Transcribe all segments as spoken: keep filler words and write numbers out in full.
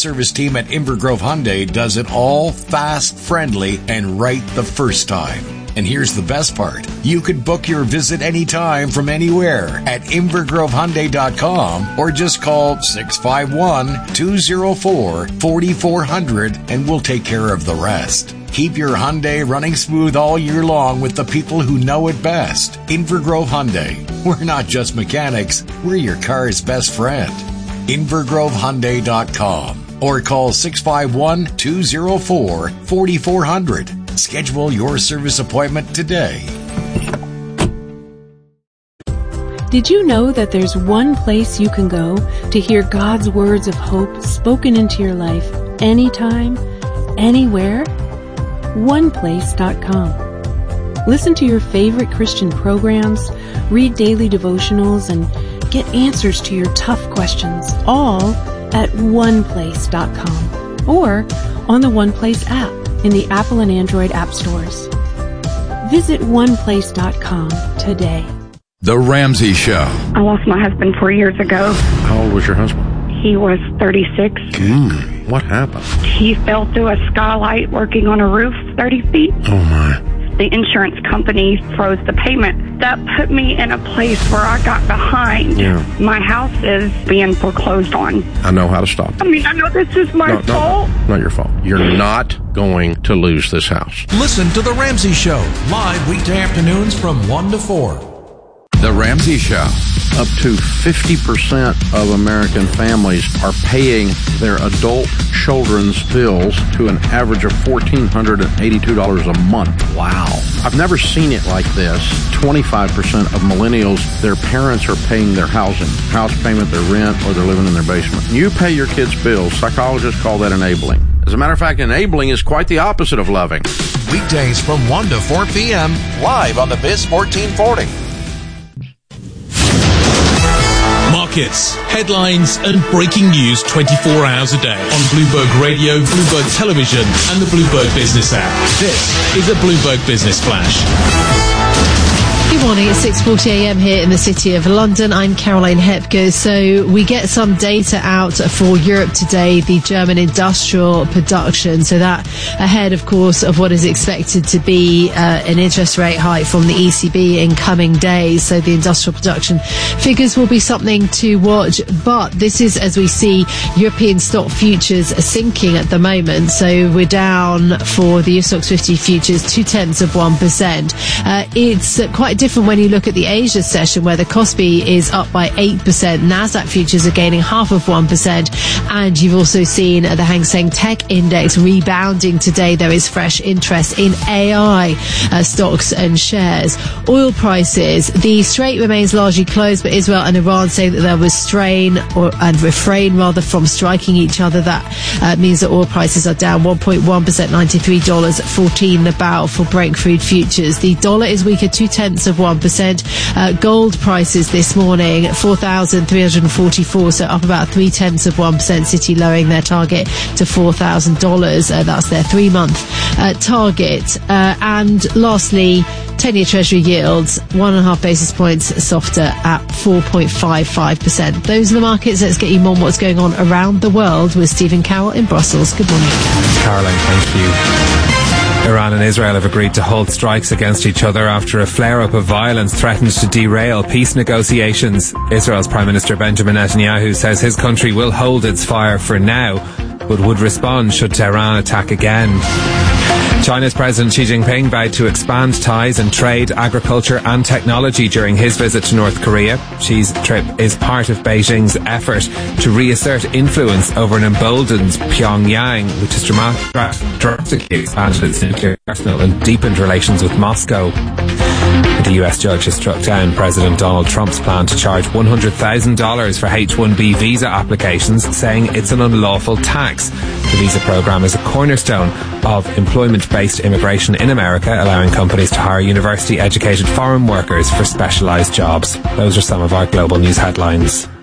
service team at Inver Grove Hyundai does it all fast, friendly, and right the first time. And here's the best part. You could book your visit anytime from anywhere at inver grove hyundai dot com or just call six five one, two oh four, four four zero zero and we'll take care of the rest. Keep your Hyundai running smooth all year long with the people who know it best. Inver Grove Hyundai. We're not just mechanics, we're your car's best friend. inver grove hyundai dot com or call six five one, two oh four, four four zero zero. Schedule your service appointment today. Did you know that there's one place you can go to hear God's words of hope spoken into your life anytime, anywhere? one place dot com. Listen to your favorite Christian programs, read daily devotionals, and get answers to your tough questions, all at one place dot com or on the OnePlace app in the Apple and Android app stores. Visit one place dot com today. The Ramsey Show. I lost my husband four years ago. How old was your husband? He was thirty-six. Mm, what happened? He fell through a skylight working on a roof thirty feet. Oh, my. The insurance company froze the payment. That put me in a place where I got behind. Yeah. My house is being foreclosed on. I know how to stop I it. mean, I know this is my No, fault. no, not your fault. You're not going to lose this house. Listen to The Ramsey Show, live weekday afternoons from one to four. The Ramsey Show. Up to fifty percent of American families are paying their adult children's bills to an average of one thousand four hundred eighty-two dollars a month. Wow. I've never seen it like this. twenty-five percent of millennials, their parents are paying their housing, house payment, their rent, or they're living in their basement. You pay your kids' bills. Psychologists call that enabling. As a matter of fact, enabling is quite the opposite of loving. Weekdays from one to four p.m. live on the Biz fourteen forty. Markets, headlines, and breaking news twenty-four hours a day on Bloomberg Radio, Bloomberg Television, and the Bloomberg Business app. This is a Bloomberg Business Flash. Good morning, it's six forty a.m. here in the city of London. I'm Caroline Hepker. So we get some data out for Europe today, the German industrial production. So that ahead, of course, of what is expected to be uh, an interest rate hike from the E C B in coming days. So the industrial production figures will be something to watch. But this is, as we see, European stock futures sinking at the moment. So we're down for the Stoxx fifty futures, two-tenths of one percent. Uh, it's quite different when you look at the Asia session, where the Kospi is up by eight percent. Nasdaq futures are gaining half of one percent. And you've also seen the Hang Seng Tech Index rebounding today. There is fresh interest in A I uh, stocks and shares. Oil prices, the Strait remains largely closed, but Israel and Iran say that there was strain or and refrain rather from striking each other. That uh, means that oil prices are down one point one percent, ninety-three dollars fourteen the barrel for Brent crude futures. The dollar is weaker, two-tenths of one percent. Uh, gold prices this morning, four thousand three hundred forty-four, so up about three-tenths of one percent. City lowering their target to four thousand dollars. Uh, that's their three-month uh, target. Uh, and lastly, ten-year Treasury yields, one and a half basis points softer at four point five five percent. Those are the markets. Let's get you more on what's going on around the world with Stephen Carroll in Brussels. Good morning. Caroline, thank you. Iran and Israel have agreed to halt strikes against each other after a flare-up of violence threatened to derail peace negotiations. Israel's Prime Minister Benjamin Netanyahu says his country will hold its fire for now, but would respond should Tehran attack again. China's President Xi Jinping vowed to expand ties in trade, agriculture and technology during his visit to North Korea. Xi's trip is part of Beijing's effort to reassert influence over an emboldened Pyongyang, which has dramatically expanded its nuclear arsenal and deepened relations with Moscow. The U S judge has struck down President Donald Trump's plan to charge one hundred thousand dollars for H one B visa applications, saying it's an unlawful tax. The visa program is a cornerstone of employment-based immigration in America, allowing companies to hire university-educated foreign workers for specialised jobs. Those are some of our global news headlines.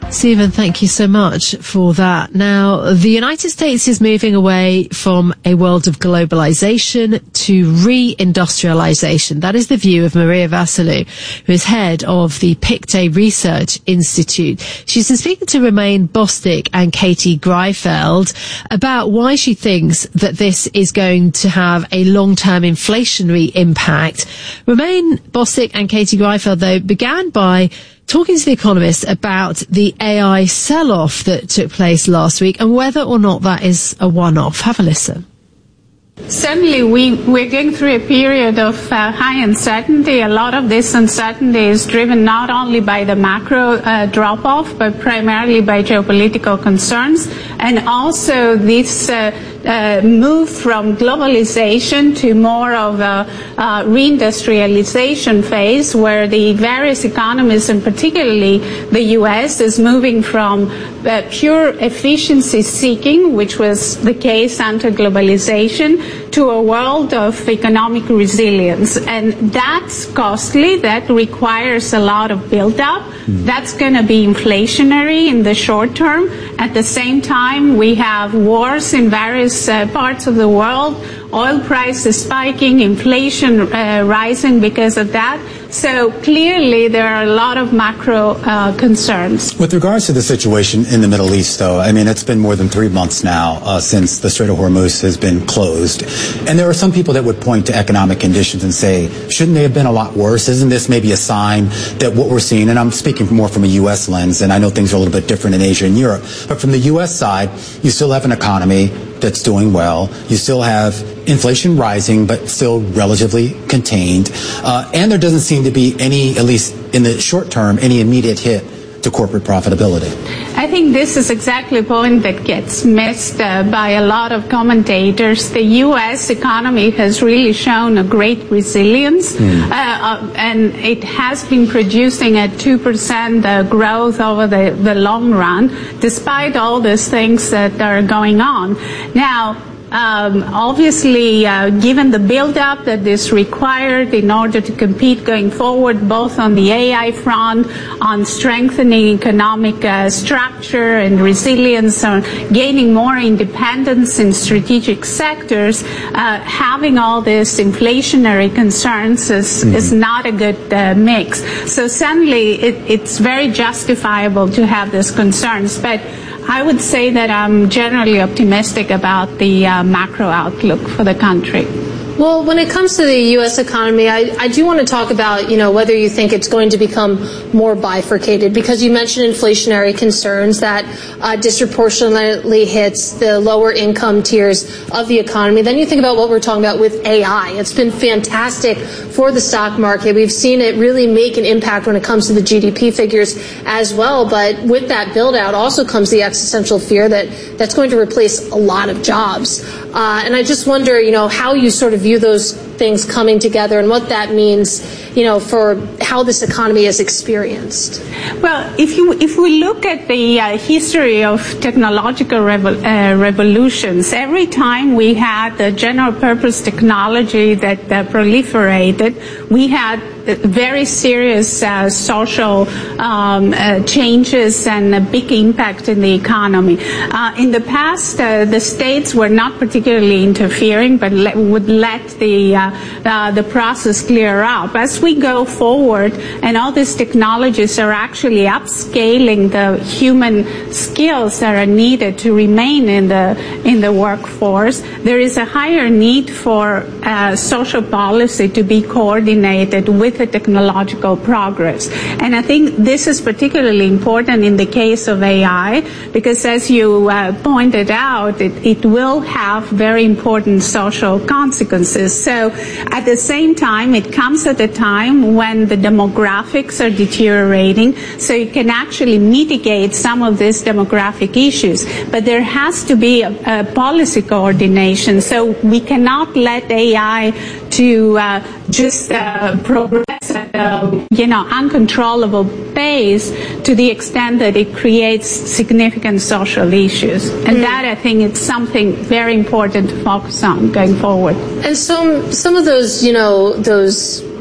Stephen, thank you so much for that. Now, the United States is moving away from a world of globalization to re-industrialization. That is the view of Maria Vasilou, who is head of the Pictet Research Institute. She's been speaking to Romain Bostick and Katie Greifeld about why she thinks that this is going to have a long-term inflationary impact. Romain Bostick and Katie Greifeld, though, began by talking to The Economist about the A I sell-off that took place last week and whether or not that is a one-off. Have a listen. Certainly, we, we're going through a period of uh, high uncertainty. A lot of this uncertainty is driven not only by the macro uh, drop-off, but primarily by geopolitical concerns, and also this uh, uh, move from globalization to more of a uh, reindustrialization phase, where the various economies, and particularly the U S, is moving from uh, pure efficiency seeking, which was the case under globalization, to a world of economic resilience. And that's costly. That requires a lot of build-up. Mm. That's going to be inflationary in the short term. At the same time, we have wars in various uh, parts of the world, oil prices spiking, inflation uh, rising because of that. So clearly there are a lot of macro uh, concerns. With regards to the situation in the Middle East, though, I mean, it's been more than three months now uh, since the Strait of Hormuz has been closed. And there are some people that would point to economic conditions and say, shouldn't they have been a lot worse? Isn't this maybe a sign that what we're seeing, and I'm speaking more from a U S lens, and I know things are a little bit different in Asia and Europe, but from the U S side, you still have an economy that's doing well. You still have inflation rising, but still relatively contained. Uh, and there doesn't seem to be any, at least in the short term, any immediate hit to corporate profitability. I think this is exactly a point that gets missed uh, by a lot of commentators. The U S economy has really shown a great resilience, mm. uh, uh, and it has been producing a two percent uh, growth over the, the long run, despite all these things that are going on. Now, Um, obviously, uh, given the build-up that is required in order to compete going forward, both on the A I front, on strengthening economic uh, structure and resilience, on gaining more independence in strategic sectors, uh, having all these inflationary concerns is, mm-hmm. is not a good uh, mix. So certainly, it, it's very justifiable to have these concerns, but I would say that I'm generally optimistic about the uh, macro outlook for the country. Well, when it comes to the U S economy, I, I do want to talk about, you know, whether you think it's going to become more bifurcated, because you mentioned inflationary concerns that uh, disproportionately hits the lower income tiers of the economy. Then you think about what we're talking about with A I. It's been fantastic for the stock market. We've seen it really make an impact when it comes to the G D P figures as well. But with that build out also comes the existential fear that that's going to replace a lot of jobs. Uh, and I just wonder, you know, how you sort of view those things coming together and what that means, you know, for how this economy is experienced. Well, if you if we look at the uh, history of technological revo- uh, revolutions, every time we had the general purpose technology that uh, proliferated, we had very serious uh, social um, uh, changes and a big impact in the economy. Uh, in the past, uh, the states were not particularly interfering, but le- would let the uh, uh, the process clear up. As we go forward, and all these technologies are actually upscaling the human skills that are needed to remain in the in the workforce, there is a higher need for uh, social policy to be coordinated with the technological progress. And I think this is particularly important in the case of A I, because as you uh, pointed out, it, it will have very important social consequences. So at the same time, it comes at a time when the demographics are deteriorating, so you can actually mitigate some of these demographic issues. But there has to be a, a policy coordination, so we cannot let A I to uh, just uh, progress at a, you know, uncontrollable pace to the extent that it creates significant social issues. And mm. that, I think, is something very important to focus on going forward. And some some of those, you know, those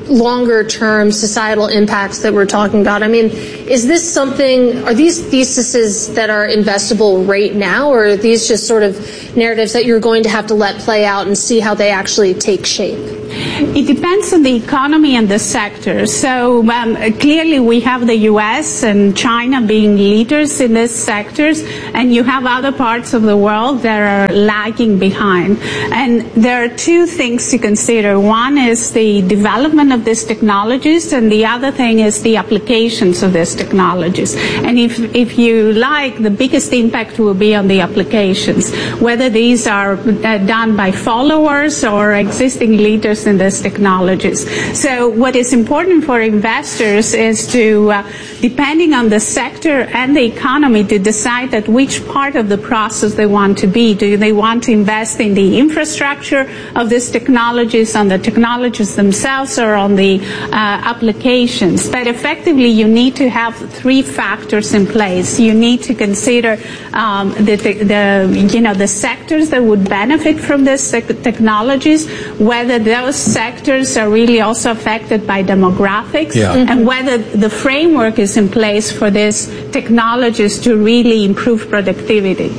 longer term societal impacts that we're talking about. I mean, is this something, are these theses that are investable right now, or are these just sort of narratives that you're going to have to let play out and see how they actually take shape? It depends on the economy and the sector. So um, clearly we have the U S and China being leaders in these sectors, and you have other parts of the world that are lagging behind. And there are two things to consider. One is the development of these technologies, and the other thing is the applications of these technologies. And if, if you like, the biggest impact will be on the applications, whether these are uh, done by followers or existing leaders in these technologies. So what is important for investors is to, uh, depending on the sector and the economy, to decide at which part of the process they want to be. Do they want to invest in the infrastructure of these technologies, on the technologies themselves, or on the uh, applications? But effectively, you need to have three factors in place. You need to consider um, the, the, you know, the sectors that would benefit from these technologies, whether those sectors are really also affected by demographics, yeah. mm-hmm. and whether the framework is in place for these technologies to really improve productivity.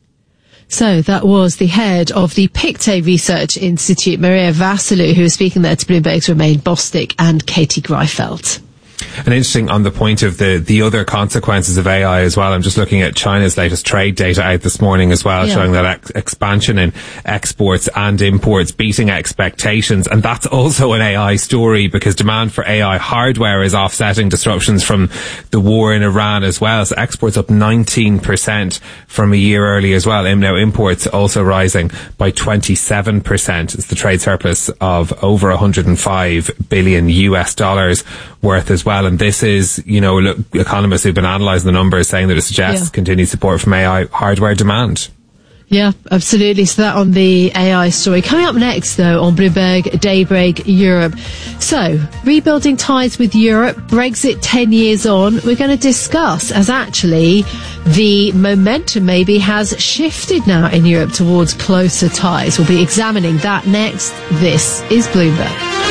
So that was the head of the Pictet Research Institute, Maria Vasiliou, who was speaking there to Bloomberg's Romain Bostick and Katie Greifeld. And interesting on the point of the, the other consequences of A I as well. I'm just looking at China's latest trade data out this morning as well, yeah. showing that ex- expansion in exports and imports beating expectations. And that's also an A I story, because demand for A I hardware is offsetting disruptions from the war in Iran as well. So exports up nineteen percent from a year earlier as well. Now imports also rising by twenty-seven percent. It's the trade surplus of over one hundred five billion U S dollars worth as well. And this is, you know, look, economists who've been analysing the numbers saying that it suggests yeah. continued support from A I hardware demand. Yeah, absolutely. So that on the A I story. Coming up next, though, on Bloomberg Daybreak Europe. So, rebuilding ties with Europe, Brexit ten years on. We're going to discuss as actually the momentum maybe has shifted now in Europe towards closer ties. We'll be examining that next. This is Bloomberg.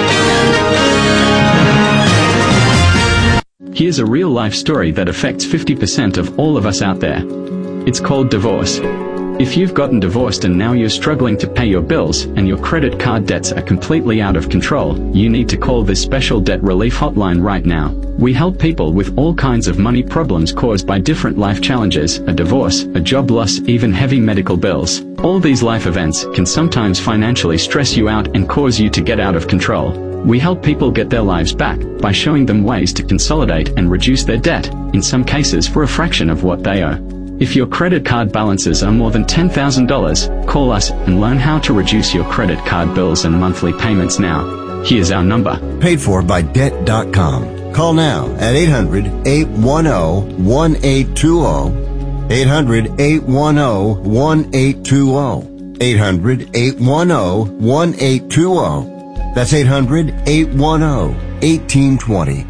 Here's a real-life story that affects fifty percent of all of us out there. It's called divorce. If you've gotten divorced and now you're struggling to pay your bills and your credit card debts are completely out of control, you need to call this special debt relief hotline right now. We help people with all kinds of money problems caused by different life challenges, a divorce, a job loss, even heavy medical bills. All these life events can sometimes financially stress you out and cause you to get out of control. We help people get their lives back by showing them ways to consolidate and reduce their debt, in some cases for a fraction of what they owe. If your credit card balances are more than ten thousand dollars, call us and learn how to reduce your credit card bills and monthly payments now. Here's our number. Paid for by debt dot com. Call now at eight hundred, eight one zero, one eight two zero. eight hundred, eight one zero, one eight two zero. eight hundred, eight one zero, one eight two zero. That's eight hundred, eight one zero, one eight two zero.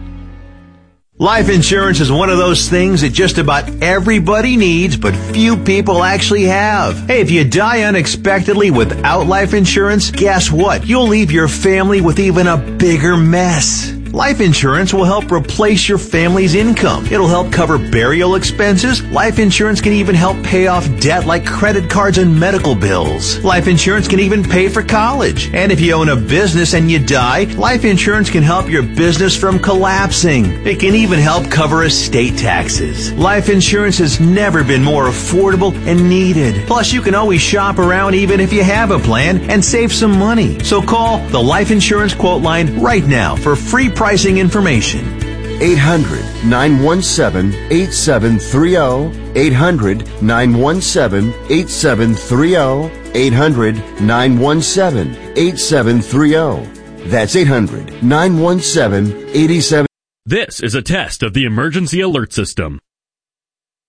Life insurance is one of those things that just about everybody needs, but few people actually have. Hey, if you die unexpectedly without life insurance, guess what? You'll leave your family with even a bigger mess. Life insurance will help replace your family's income. It'll help cover burial expenses. Life insurance can even help pay off debt like credit cards and medical bills. Life insurance can even pay for college. And if you own a business and you die, life insurance can help your business from collapsing. It can even help cover estate taxes. Life insurance has never been more affordable and needed. Plus, you can always shop around even if you have a plan and save some money. So call the Life Insurance Quote Line right now for free pricing information. eight hundred, nine one seven, eight seven three zero. eight hundred, nine one seven, eight seven three zero. eight hundred, nine one seven, eight seven three zero. That's eight hundred, nine one seven, eight seven. This is a test of the emergency alert system.